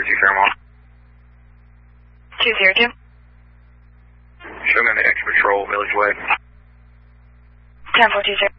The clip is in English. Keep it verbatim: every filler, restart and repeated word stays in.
two Fairmont. two zero two. Showing on the extra patrol, Village Way. ten four two zero.